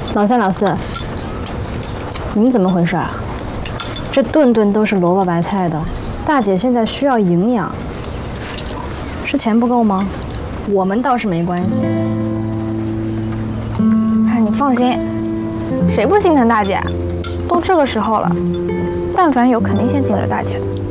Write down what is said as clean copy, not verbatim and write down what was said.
老三、老四，你们怎么回事啊？这顿顿都是萝卜白菜的，大姐现在需要营养，是钱不够吗？我们倒是没关系。 哎，你放心，谁不心疼大姐？都这个时候了，但凡有肯定先紧着大姐的。